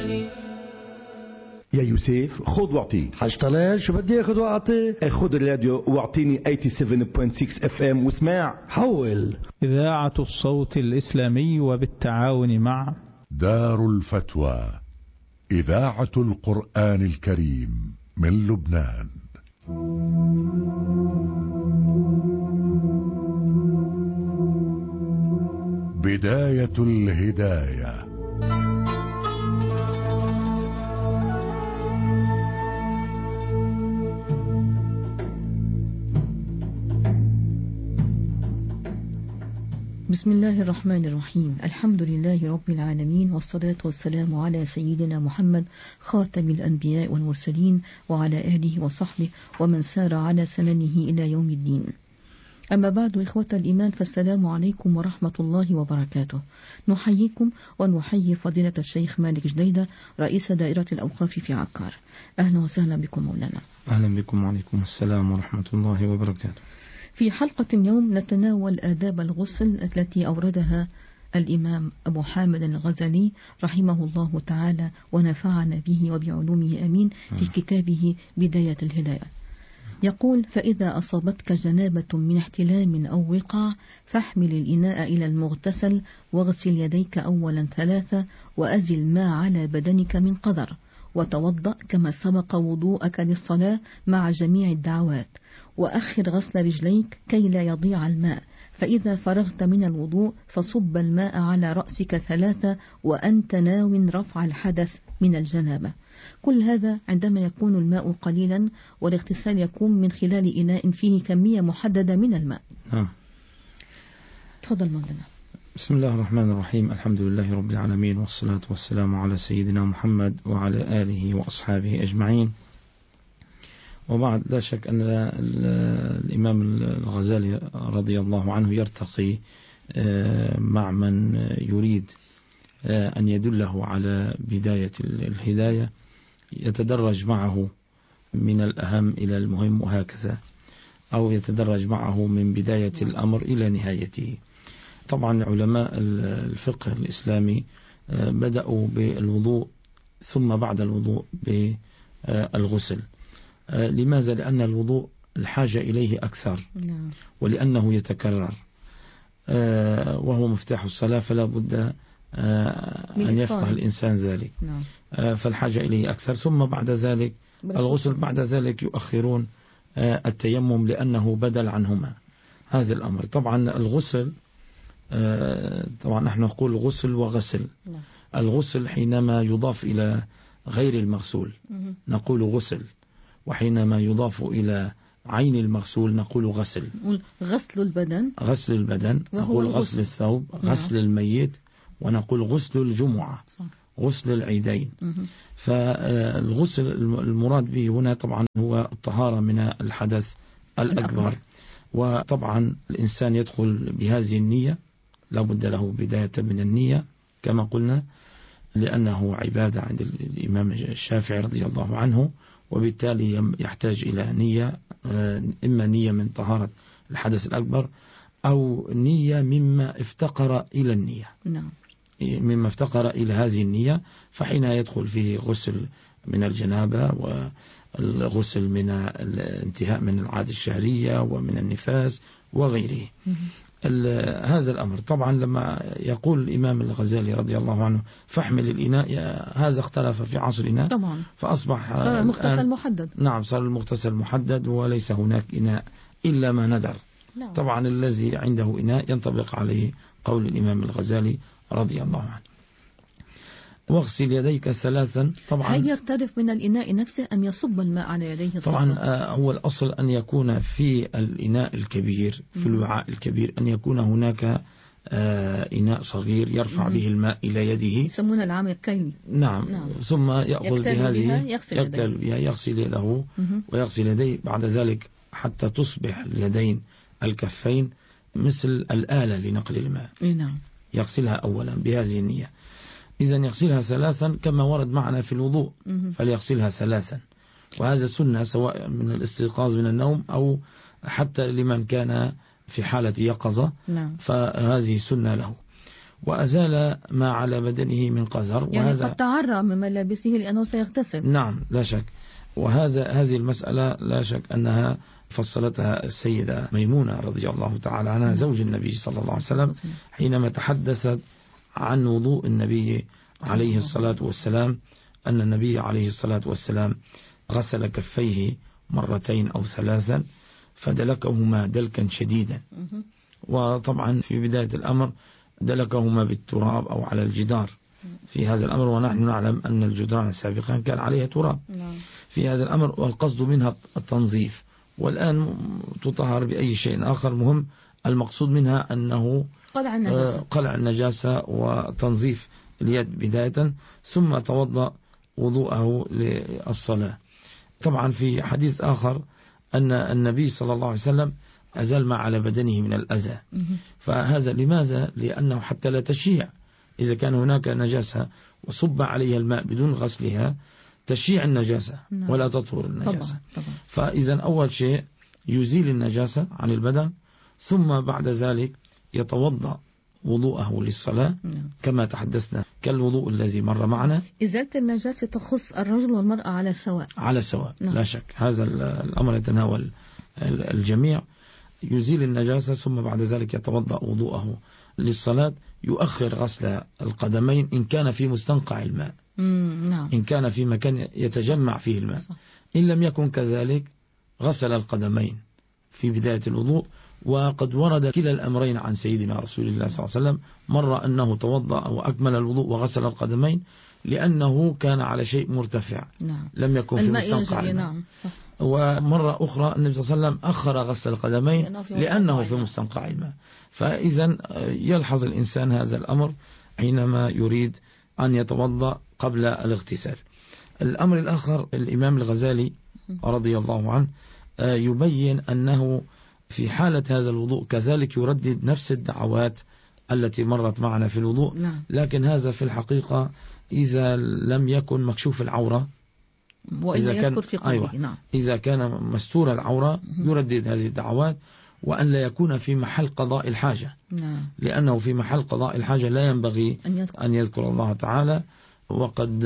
يا يوسف خذ واعطي. حاج طلال شو بدي اخذ واعطي؟ خذ الراديو واعطيني 87.6 FM واسمع. حول. إذاعة الصوت الإسلامي وبالتعاون مع دار الفتوى إذاعة القرآن الكريم من لبنان. بداية الهداية. بسم الله الرحمن الرحيم. الحمد لله رب العالمين، والصلاة والسلام على سيدنا محمد خاتم الأنبياء والمرسلين وعلى آله وصحبه ومن سار على سننه إلى يوم الدين. أما بعد، إخوة الإيمان، فالسلام عليكم ورحمة الله وبركاته. نحييكم ونحيي فضيلة الشيخ مالك جديدة رئيس دائرة الأوقاف في عكار. أهلا وسهلا بكم مولانا. أهلا بكم وعليكم السلام ورحمة الله وبركاته. في حلقة اليوم نتناول آداب الغسل التي أوردها الإمام أبو حامد الغزالي رحمه الله تعالى ونفعنا به وبعلومه أمين في كتابه بداية الهداية. يقول: فإذا أصابتك جنابة من احتلام أو وقاع فاحمل الإناء إلى المغتسل واغسل يديك أولا 3 وأزل ما على بدنك من قدر، وتوضأ كما سبق وضوءك للصلاة مع جميع الدعوات، وأخر غسل رجليك كي لا يضيع الماء، فإذا فرغت من الوضوء فصب الماء على رأسك 3 وأنت ناو رفع الحدث من الجنابة. كل هذا عندما يكون الماء قليلا، والاغتسال يكون من خلال إناء فيه كمية محددة من الماء. تفضل مولانا. بسم الله الرحمن الرحيم. الحمد لله رب العالمين، والصلاة والسلام على سيدنا محمد وعلى آله وأصحابه أجمعين. وبعد، لا شك أن الإمام الغزالي رضي الله عنه يرتقي مع من يريد أن يدله على بداية الهداية، يتدرج معه من الأهم إلى المهم وهكذا، أو يتدرج معه من بداية الأمر إلى نهايته. طبعا علماء الفقه الإسلامي بدأوا بالوضوء ثم بعد الوضوء بالغسل. لماذا؟ لأن الوضوء الحاجة إليه أكثر، ولأنه يتكرر وهو مفتاح الصلاة، فلا بد أن يفقه الإنسان ذلك. فالحاجة إليه أكثر، ثم بعد ذلك الغسل. بعد ذلك يؤخرون التيمم لأنه بدل عنهما هذا الأمر. طبعا الغسل، طبعا نحن نقول غسل وغسل. الغسل حينما يضاف إلى غير المغسول نقول غسل، وحينما يضاف إلى عين المغسول نقول غسل. غسل البدن، غسل البدن نقول غسل الثوب، غسل الميت، ونقول غسل الجمعة، غسل العيدين. فالغسل المراد به هنا طبعا هو الطهارة من الحدث الأكبر. وطبعا الإنسان يدخل بهذه النية، لا بد له بداية من النية كما قلنا، لأنه عبادة عند الإمام الشافعي رضي الله عنه، وبالتالي يحتاج إلى نية، إما نية من طهارة الحدث الأكبر أو نية مما افتقر إلى النية، مما افتقر إلى هذه النية. فحين يدخل فيه غسل من الجنابة، والغسل من الانتهاء من العادة الشهرية ومن النفاس وغيره. هذا الأمر طبعا لما يقول الإمام الغزالي رضي الله عنه فاحمل الإناء، هذا اختلف في عصرنا طبعا، فأصبح صار المغتسل محدد. نعم، صار المغتسل محدد، وليس هناك إناء إلا ما ندر. طبعا الذي عنده إناء ينطبق عليه قول الإمام الغزالي رضي الله عنه. واغسل يديك 3. طبعا هل يختلف من الإناء نفسه أم يصب الماء على يديه؟ طبعا هو الأصل أن يكون في الإناء الكبير، في الوعاء الكبير، أن يكون هناك إناء صغير يرفع به الماء إلى يده، يسمونه العامل الكيلي. نعم. ثم يأخذ بهذه يغسل يده ويغسل يديه بعد ذلك حتى تصبح اليدين الكفين مثل الآلة لنقل الماء. نعم. يغسلها أولا بهذه النية. إذا يغسلها 3 كما ورد معنا في الوضوء، فليغسلها 3. وهذا سنة سواء من الاستيقاظ من النوم أو حتى لمن كان في حالة يقظة، فهذه سنة له. وأزال ما على بدنه من قذر. يعني وهذا قد تعرى من ملابسه لأنه سيغتسل. نعم لا شك. هذه المسألة لا شك أنها فصلتها السيدة ميمونة رضي الله تعالى عنها زوج النبي صلى الله عليه وسلم حينما تحدثت عن وضوء النبي عليه الصلاة والسلام، أن النبي عليه الصلاة والسلام غسل كفيه مرتين أو ثلاثا فدلكهما دلكا شديدا. وطبعا في بداية الأمر دلكهما بالتراب أو على الجدار في هذا الأمر، ونحن نعلم أن الجدران سابقا كان عليها تراب في هذا الأمر، والقصد منها التنظيف، والآن تطهر بأي شيء آخر. مهم المقصود منها أنه قلع النجاسة وتنظيف اليد بداية، ثم توضأ وضوءه للصلاة. طبعا في حديث آخر أن النبي صلى الله عليه وسلم أزال ما على بدنه من الأذى. فهذا لماذا؟ لأنه حتى لا تشيع، إذا كان هناك نجاسة وصب عليها الماء بدون غسلها تشيع النجاسة ولا تطهر النجاسة. طبعا. فإذا أول شيء يزيل النجاسة عن البدن، ثم بعد ذلك يتوضأ وضوءه للصلاة كما تحدثنا كالوضوء الذي مر معنا. إزالة النجاسة تخص الرجل والمرأة على سواء. على سواء لا شك، هذا الأمر يتناول الجميع. يزيل النجاسة ثم بعد ذلك يتوضأ وضوءه للصلاة، يؤخر غسل القدمين إن كان في مستنقع الماء، إن كان في مكان يتجمع فيه الماء. إن لم يكن كذلك غسل القدمين في بداية الوضوء. وقد ورد كلا الأمرين عن سيدنا رسول الله صلى الله عليه وسلم، مرة أنه توضأ وأكمل الوضوء وغسل القدمين لأنه كان على شيء مرتفع لم يكن في مستنقع الماء. ومرة أخرى النبي صلى الله عليه وسلم أخر غسل القدمين لأنه في مستنقع الماء. فإذا يلحظ الإنسان هذا الأمر حينما يريد أن يتوضأ قبل الاغتسال. الأمر الآخر الإمام الغزالي رضي الله عنه يبين أنه في حالة هذا الوضوء كذلك يردد نفس الدعوات التي مرت معنا في الوضوء، لكن هذا في الحقيقة إذا لم يكن مكشوف العورة، وإذا يذكر في قلبه. إذا كان مستور العورة يردد هذه الدعوات، وأن لا يكون في محل قضاء الحاجة، لأنه في محل قضاء الحاجة لا ينبغي أن يذكر الله تعالى. وقد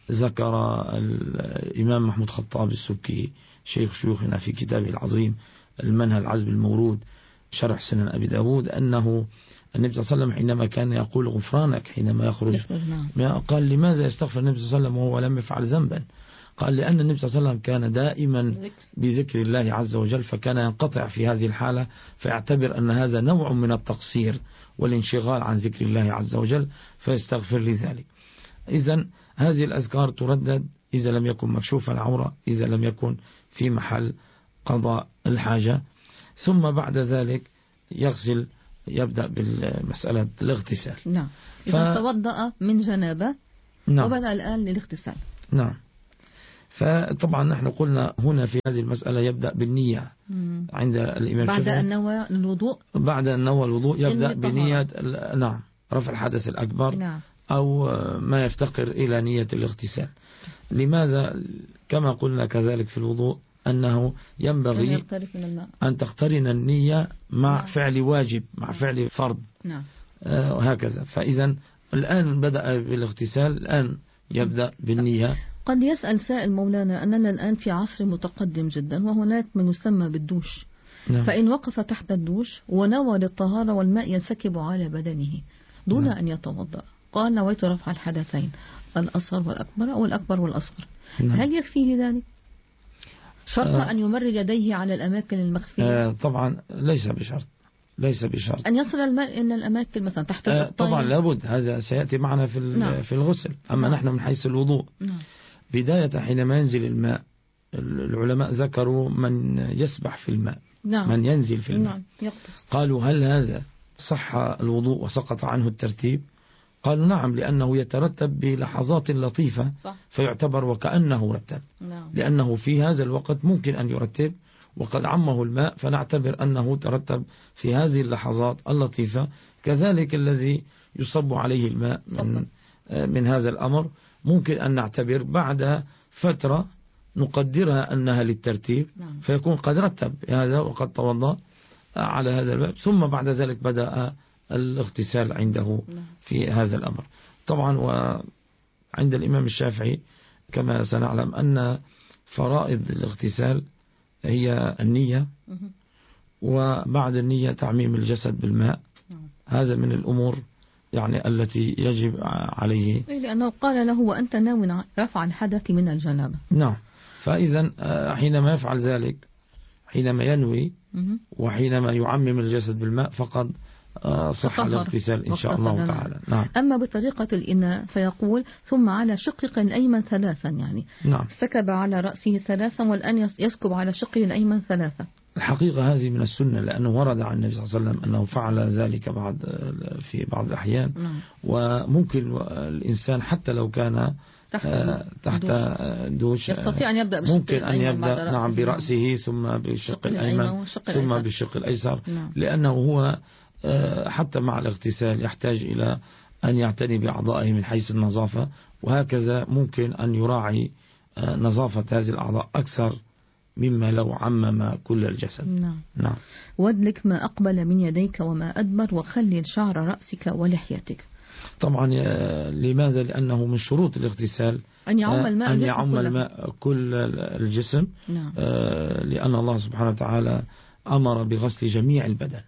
ذكر الإمام محمود خطاب السبكي شيخ شيوخنا في كتابه العظيم المنهل العذب المورود شرح سنن أبي داود أنه النبي صلى الله عليه وسلم حينما كان يقول غفرانك حينما يخرج قال لماذا يستغفر النبي صلى الله عليه وسلم وهو لم يفعل ذنبا؟ قال لأن النبي صلى الله عليه وسلم كان دائما بذكر الله عز وجل، فكان ينقطع في هذه الحالة فيعتبر أن هذا نوع من التقصير والانشغال عن ذكر الله عز وجل فيستغفر لذلك. إذن هذه الأذكار تردد إذا لم يكن مكشوف العورة، إذا لم يكن في محل قضاء الحاجة. ثم بعد ذلك يغسل، يبدأ بالمسألة الاغتسال. إذا توضأ من جنابة وبدأ الآن للاغتسال. فطبعا نحن قلنا هنا في هذه المسألة يبدأ بالنية عند الإمام بعد أن نوى الوضوء. بعد أن نوى الوضوء يبدأ بنية رفع الحدث الأكبر أو ما يفتقر إلى نية الاغتسال. لماذا؟ كما قلنا كذلك في الوضوء أنه ينبغي أن تقترن النية مع فعل واجب، مع فعل فرض، وهكذا. فإذا الآن بدأ بالاغتسال، الآن يبدأ بالنية. قد يسأل سائل مولانا أننا الآن في عصر متقدم جدا وهناك من يسمى بالدوش، فإن وقف تحت الدوش ونوى للطهارة والماء ينسكب على بدنه دون أن يتوضأ، قال نويت رفع الحدثين الأصغر والأكبر أو الأكبر والأصغر، هل يكفيه ذلك؟ شرط أن يمر يديه على الأماكن المخفية؟ طبعا ليس بشرط، ليس بشرط أن يصل الماء إلى الأماكن مثلا تحت الطين. طبعا لابد، هذا سيأتي معنا في الغسل. أما نحن من حيث الوضوء بداية حينما ينزل الماء، العلماء ذكروا من يسبح في الماء، من ينزل في الماء، قالوا هل هذا صح الوضوء وسقط عنه الترتيب؟ قالوا نعم، لأنه يترتب بلحظات لطيفة فيعتبر وكأنه رتب، لأنه في هذا الوقت ممكن أن يرتب وقد عمه الماء فنعتبر أنه ترتب في هذه اللحظات اللطيفة. كذلك الذي يصب عليه الماء من هذا الأمر ممكن أن نعتبر بعد فترة نقدرها أنها للترتيب فيكون قد رتب هذا وقد توضأ على هذا الباب، ثم بعد ذلك بدأ الاغتسال عنده في هذا الأمر. طبعا وعند الإمام الشافعي كما سنعلم أن فرائض الاغتسال هي النية، وبعد النية تعميم الجسد بالماء. هذا من الأمور يعني التي يجب عليه، لأنه قال له وأنت ناوي رفع الحدث من الجنابة. نعم. فإذا حينما يفعل ذلك، حينما ينوي وحينما يعمم الجسد بالماء فقد صح الاغتسال إن شاء الله تعالى. نعم. أما بطريقة الإناء فيقول ثم على شقه الأيمن 3 يعني. نعم. سكب على رأسه 3 والآن يسكب على شقه الأيمن 3. الحقيقة هذه من السنة، لأنه ورد عن النبي صلى الله عليه وسلم أنه فعل ذلك في بعض الأحيان. وممكن الإنسان حتى لو كان تحت دوش يستطيع أن يبدأ ممكن أن يبدأ نعم برأسه ثم بالشق الأيمن ثم بالشق الأيسر. لأنه هو حتى مع الاغتسال يحتاج إلى أن يعتني بأعضائه من حيث النظافة، وهكذا ممكن أن يراعي نظافة هذه الأعضاء أكثر مما لو عمم كل الجسد. نعم. وادلك ما أقبل من يديك وما أدبر وخلل شعر رأسك ولحيتك. طبعا لماذا؟ لأنه من شروط الاغتسال أن يعم الماء كل الجسم. نعم. لأن الله سبحانه وتعالى أمر بغسل جميع البدن.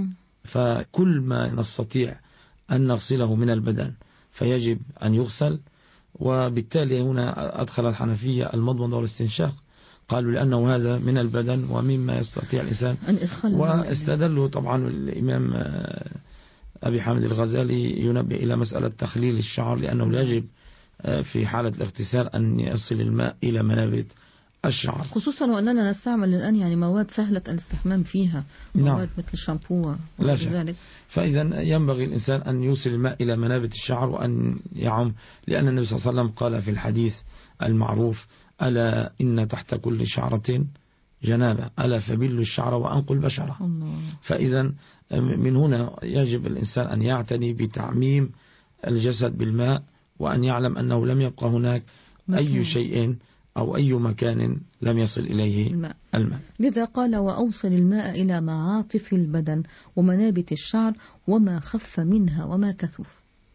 فكل ما نستطيع أن نغسله من البدن فيجب أن يغسل. وبالتالي هنا أدخل الحنفية المضمضة والاستنشاق، قالوا لأنه هذا من البدن ومما يستطيع الإنسان. واستدلوا طبعا الإمام أبي حامد الغزالي ينبه إلى مسألة تخليل الشعر، لأنه يجب في حالة الاغتسال أن يصل الماء إلى منابت الشعر، خصوصا وأننا نستعمل الآن يعني مواد سهلة الاستحمام فيها، مواد مثل الشامبو ذلك. فإذا ينبغي الإنسان أن يوصل الماء إلى منابت الشعر وأن يعم، لأن النبي صلى الله عليه وسلم قال في الحديث المعروف: ألا إن تحت كل شعرة جنابة، ألا فبل الشعر وأنقل البشرة. فإذا من هنا يجب الإنسان أن يعتني بتعميم الجسد بالماء، وأن يعلم أنه لم يبقى هناك أي شيء أو أي مكان لم يصل إليه الماء. لذا قال: وأوصل الماء إلى معاطف البدن ومنابت الشعر وما خف منها وما كثف.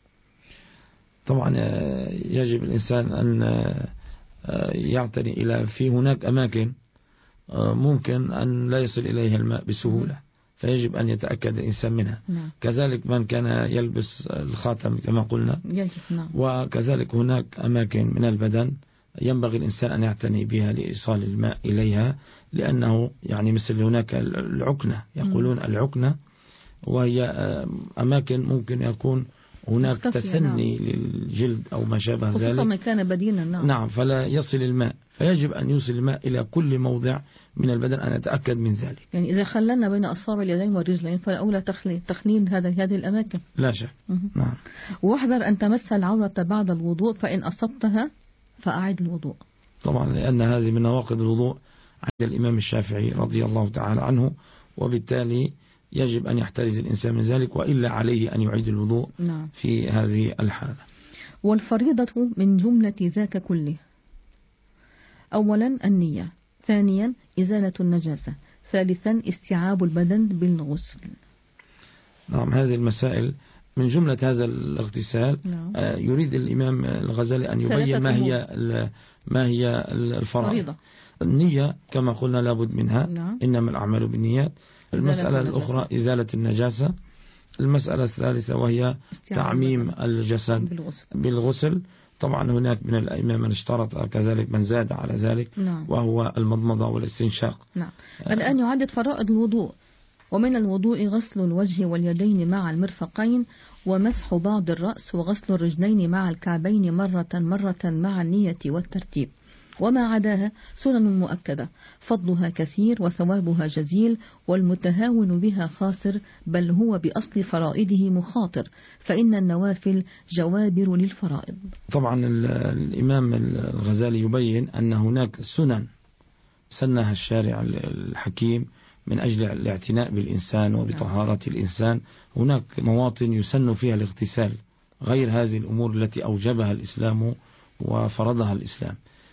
طبعا يجب الإنسان أن يعتني إلى في هناك أماكن ممكن أن لا يصل إليها الماء بسهولة، فيجب أن يتأكد الإنسان منها. كذلك من كان يلبس الخاتم كما قلنا، وكذلك هناك أماكن من البدن ينبغي الإنسان أن يعتني بها لإيصال الماء إليها، لأنه يعني مثل هناك العكنة، يقولون العكنة، وهي أماكن ممكن يكون هناك تسني للجلد أو ما شابه ذلك، خصوصا ما كان بدينا. نعم، فلا يصل الماء، فيجب أن يوصل الماء إلى كل موضع من البدن، أن نتأكد من ذلك. يعني إذا خللنا بين أصابع اليدين والرجلين فالأولى تخليل هذه الأماكن، لا شك. نعم. واحذر أن تمس العورة بعد الوضوء، فإن أصبتها فأعد الوضوء. طبعا لأن هذه من نواقض الوضوء عند الإمام الشافعي رضي الله تعالى عنه، وبالتالي يجب أن يحترز الإنسان من ذلك، وإلا عليه أن يعيد الوضوء في هذه الحالة. والفريضة من جملة ذاك كله: أولا النية، ثانيا إزالة النجاسة، ثالثا استيعاب البدن بالغسل. نعم، هذه المسائل من جملة هذا الاغتسال. يريد الإمام الغزالي أن يبين ما هي الفرائض. النية كما قلنا لابد منها، إنما الأعمال بالنيات. المسألة الأخرى إزالة النجاسة. المسألة الثالثة وهي تعميم الجسد بالغسل. طبعا هناك من الأئمة من اشترط كذلك، من زاد على ذلك، وهو المضمضة والاستنشاق. الآن يعدد فرائض الوضوء: ومن الوضوء غسل الوجه واليدين مع المرفقين، ومسح بعض الرأس، وغسل الرجلين مع الكعبين مرة مع النية والترتيب. وما عداها سنن مؤكدة، فضلها كثير وثوابها جزيل، والمتهاون بها خاسر، بل هو بأصل فرائضه مخاطر، فإن النوافل جوابر للفرائض. طبعا الإمام الغزالي يبين أن هناك سنن سنها الشارع الحكيم من أجل الاعتناء بالإنسان وبطهارة الإنسان. هناك مواطن يسن فيها الاغتسال غير هذه الأمور التي أوجبها الإسلام وفرضها الإسلام.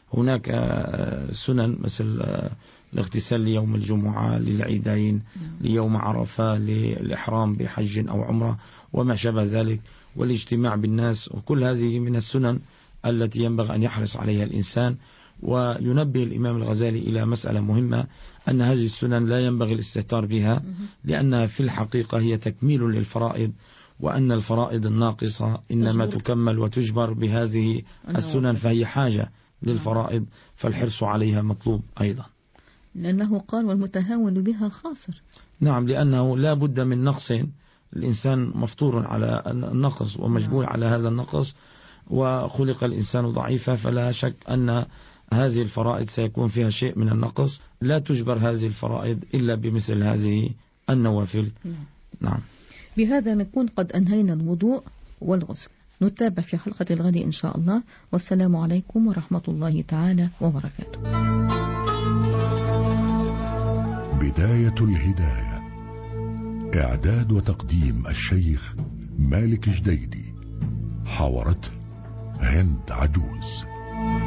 هناك سنن مثل الاغتسال ليوم الجمعة، للعيدين، ليوم عرفة، للإحرام بحج أو عمرة وما شابه ذلك، والاجتماع بالناس، وكل هذه من السنن التي ينبغي أن يحرص عليها الإنسان. وينبه الإمام الغزالي إلى مسألة مهمة، أن هذه السنن لا ينبغي الاستهتار بها، لأنها في الحقيقة هي تكميل للفرائض، وأن الفرائض الناقصة إنما تكمل وتجبر بهذه السنن، فهي حاجة للفرائض، فالحرص عليها مطلوب أيضا. لأنه قال والمتهاون بها خاسر. نعم، لأنه لا بد من نقص، الإنسان مفطور على النقص ومجبول على هذا النقص، وخلق الإنسان ضعيفا، فلا شك أن هذه الفرائض سيكون فيها شيء من النقص، لا تجبر هذه الفرائض إلا بمثل هذه النوافل. نعم. بهذا نكون قد أنهينا الوضوء والغسل. نتابع في حلقة الغد إن شاء الله، والسلام عليكم ورحمة الله تعالى وبركاته. بداية الهداية، إعداد وتقديم الشيخ مالك جديدي، حاورته هند عجوز.